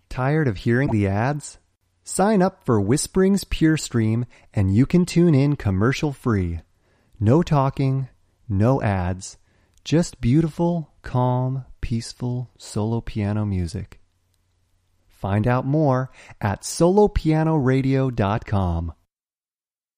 Tired of hearing the ads? Sign up for Whispering's Pure Stream and you can tune in commercial-free. No talking, no ads, just beautiful, calm, peaceful solo piano music. Find out more at solopianoradio.com.